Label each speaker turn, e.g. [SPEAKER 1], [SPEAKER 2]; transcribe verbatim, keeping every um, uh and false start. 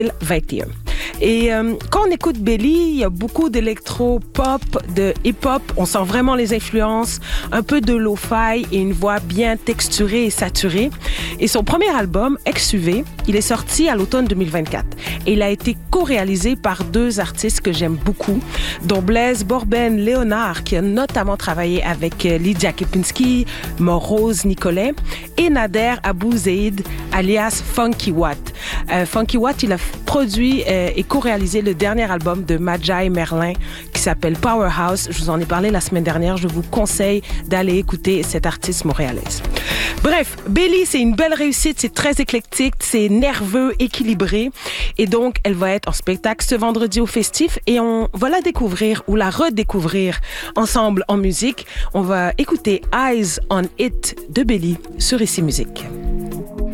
[SPEAKER 1] vingt et un. Et euh, quand on écoute Belly, il y a beaucoup d'électro-pop, de hip-hop. On sent vraiment les influences, un peu de lo-fi et une voix bien texturée et saturée. Et son premier album, X U V, il est sorti à l'automne deux mille vingt-quatre. Et il a été co-réalisé par deux artistes que j'aime beaucoup, dont Blaise Borben-Léonard, qui a notamment travaillé avec Lydia Kepinski, Morose Nicolet, et Nader Abou Zeid, alias Funky Watt. Euh, Funky Watt, il a produit euh, et co-réalisé le dernier album de Majai Merlin qui s'appelle Powerhouse. Je vous en ai parlé la semaine dernière. Je vous conseille d'aller écouter cette artiste montréalaise. Bref, Belly, c'est une belle réussite. C'est très éclectique, c'est nerveux, équilibré. Et donc, elle va être en spectacle ce vendredi au Festif et on va la découvrir ou la redécouvrir ensemble en musique. On va écouter Eyes on It de Belly sur Ici Musique.